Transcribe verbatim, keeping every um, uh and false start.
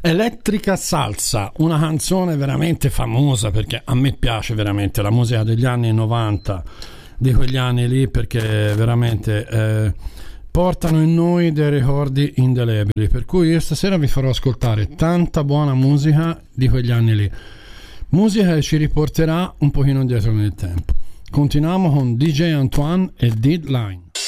Elettrica Salsa, una canzone veramente famosa, perché a me piace veramente la musica degli anni novanta, di quegli anni lì, perché veramente eh, portano in noi dei ricordi indelebili, per cui io stasera vi farò ascoltare tanta buona musica di quegli anni lì, musica che ci riporterà un pochino indietro nel tempo. Continuiamo con D J Antoine e Deadline.